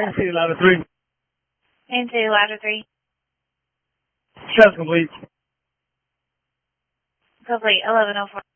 Kansas City, ladder 3. Kansas City, ladder 3. Status complete. Complete, 1104.